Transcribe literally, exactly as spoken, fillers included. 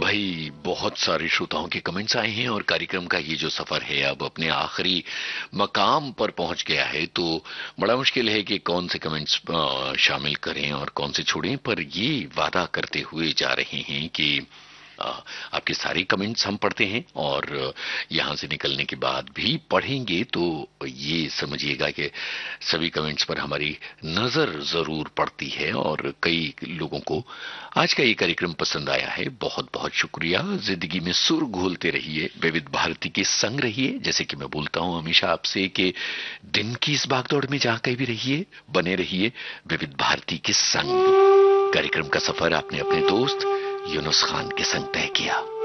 भाई, बहुत सारे श्रोताओं के कमेंट्स आए हैं और कार्यक्रम का ये जो सफर है अब अपने आखिरी मकाम पर पहुंच गया है, तो बड़ा मुश्किल है कि कौन से कमेंट्स अ, शामिल करें और कौन से छोड़ें। पर ये वादा करते हुए जा रहे हैं कि अ, आपके सारे कमेंट्स हम पढ़ते हैं और यहां से निकलने के बाद भी पढ़ेंगे, तो ये समझिएगा कि सभी कमेंट्स पर हमारी नजर जरूर पड़ती है और कई लोगों को आज का ये कार्यक्रम पसंद आया है। बहुत बहुत शुक्रिया। जिंदगी में सुर घोलते रहिए, विविध भारती के संग रहिए। जैसे कि मैं बोलता हूं हमेशा आपसे कि दिन की इस भागदौड़ में जहां कहीं भी रहिए, बने रहिए विविध भारती के संग। कार्यक्रम का सफर आपने अपने दोस्त यूनुस खान के संग तय किया।